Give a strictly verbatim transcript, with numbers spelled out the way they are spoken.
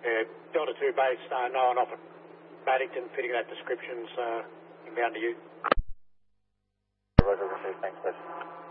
Yeah, Delta two base, uh, no one off at Paddington, fitting that description, so inbound to you. Roger, received, thanks, bud.